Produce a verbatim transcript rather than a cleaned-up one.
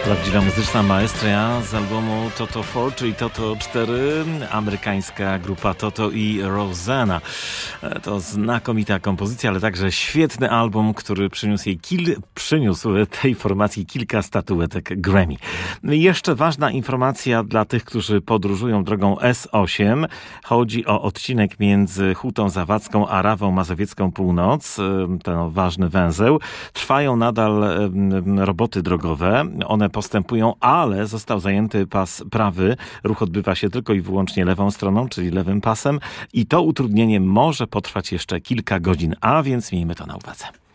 Prawdziwa muzyczna maestria z albumu Toto cztery, czyli Toto cztery, amerykańska grupa Toto i Rosanna. To znakomita kompozycja, ale także świetny album, który przyniósł jej kil, przyniósł tej formacji kilka statuetek Grammy. Jeszcze ważna informacja dla tych, którzy podróżują drogą S osiem. Chodzi o odcinek między Hutą Zawadzką a Rawą Mazowiecką Północ. Ten ważny węzeł. Trwają nadal roboty drogowe. One postępują, ale został zajęty pas prawy. Ruch odbywa się tylko i wyłącznie lewą stroną, czyli lewym pasem i to utrudnienie może potrwać jeszcze kilka godzin, a więc miejmy to na uwadze.